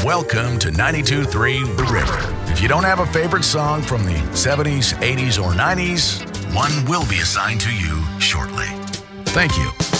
Welcome to 92.3 The River. If you don't have a favorite song from the 70s, 80s, or 90s, one will be assigned to you shortly. Thank you.